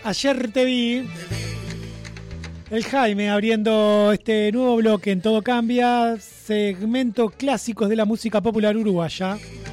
Ayer te vi. El Jaime abriendo este nuevo bloque en Todo Cambia, segmento clásicos de la música popular uruguaya.